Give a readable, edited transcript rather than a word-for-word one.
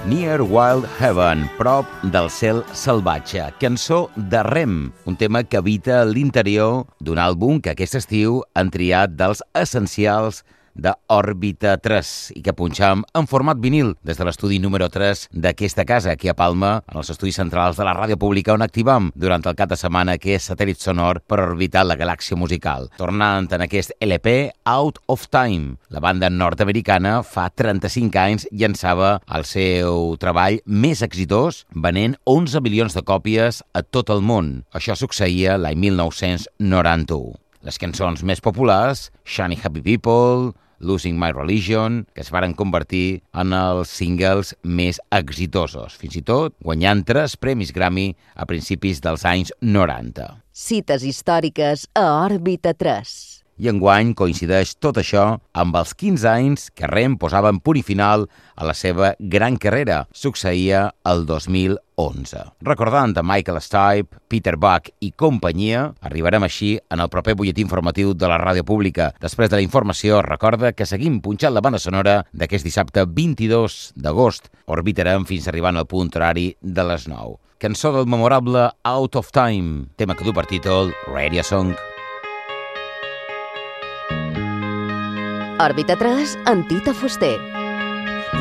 Near Wild Heaven, prop del cel salvatge, cançó de Rem, un tema que habita l'interior d'un àlbum que aquest estiu han triat dels essencials de Òrbita 3 i que punxam en format vinil des de l'estudi número 3 d'aquesta casa, aquí a Palma, en els estudis centrals de la ràdio pública, on activam durant el cap de setmana aquest satèl·lit sonor per orbitar la galàxia musical. Tornant en aquest LP, Out of Time, la banda nord-americana fa 35 anys llançava el seu treball més exitós, venent 11 milions de còpies a tot el món. Això succeïa l'any 1991. Les cançons més populars, Shiny Happy People, Losing My Religion, que es varen convertir en els singles més exitosos, fins i tot guanyant 3 premis Grammy a principis dels anys 90. Cites històriques a Òrbita 3. I enguany coincideix tot això amb els 15 anys que Rem posava en punt i final a la seva gran carrera. Succeïa el 2011. Recordant a Michael Stipe, Peter Buck i companyia, arribarem així en el proper butlletí informatiu de la ràdio pública. Després de la informació, recorda que seguim punxant la banda sonora d'aquest dissabte 22 d'agost. Orbitarem fins arribant al punt horari de les 9. Cançó del memorable Out of Time, tema que du per títol Radio Song. Òrbita 3 amb Tita Fuster.